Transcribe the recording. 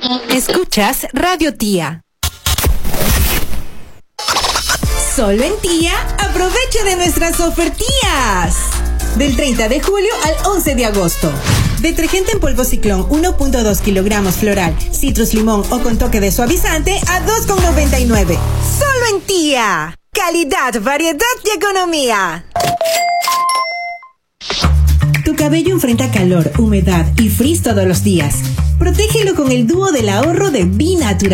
Escuchas Radio Tía. Solo en Tía, aprovecha de nuestras ofertías. Del 30 de julio al 11 de agosto. Detergente en polvo Ciclón 1.2 kilogramos floral, citrus limón o con toque de suavizante a 2,99. Solo en Tía. Calidad, variedad y economía. Tu cabello enfrenta calor, humedad y frizz todos los días. Protégelo con el dúo del ahorro de Be Natural.